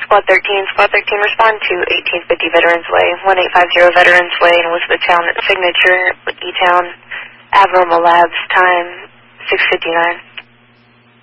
Squad 13. Squad 13, respond to 1850 Veterans Way, 1850 Veterans Way in Elizabethtown, signature, E-Town, Abnormal Labs, time 6:59.